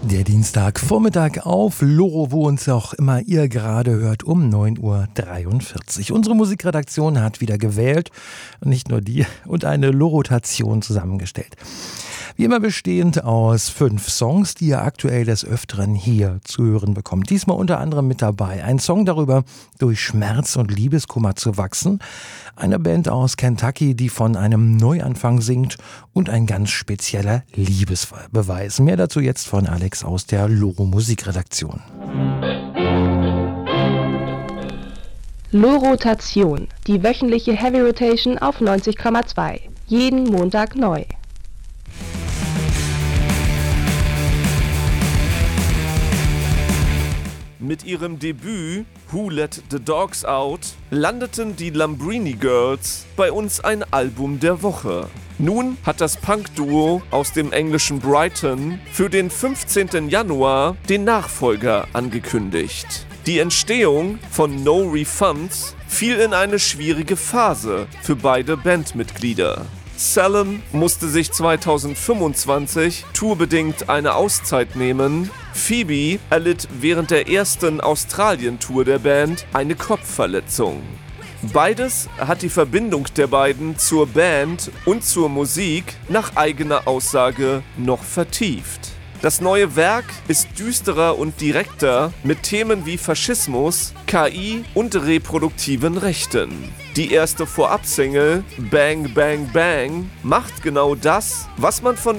Der Dienstagvormittag auf Loro, wo uns auch immer ihr gerade hört, um 9:43 Uhr. Unsere Musikredaktion hat wieder gewählt, nicht nur die, und eine Lorotation zusammengestellt. Wie immer bestehend aus 5 Songs, die ihr aktuell des Öfteren hier zu hören bekommt. Diesmal unter anderem mit dabei ein Song darüber, durch Schmerz und Liebeskummer zu wachsen. Eine Band aus Kentucky, die von einem Neuanfang singt, und ein ganz spezieller Liebesbeweis. Mehr dazu jetzt von Alex aus der Loro Musikredaktion. Lorotation, die wöchentliche Heavy Rotation auf 90,2. Jeden Montag neu. Mit ihrem Debüt Who Let the Dogs Out landeten die Lambrini Girls bei uns ein Album der Woche. Nun hat das Punk-Duo aus dem englischen Brighton für den 15. Januar den Nachfolger angekündigt. Die Entstehung von No Refunds fiel in eine schwierige Phase für beide Bandmitglieder. Salem musste sich 2025 tourbedingt eine Auszeit nehmen. Phoebe erlitt während der ersten Australien-Tour der Band eine Kopfverletzung. Beides hat die Verbindung der beiden zur Band und zur Musik nach eigener Aussage noch vertieft. Das neue Werk ist düsterer und direkter mit Themen wie Faschismus, KI und reproduktiven Rechten. Die erste Vorabsingle, Bang Bang Bang, macht genau das, was man von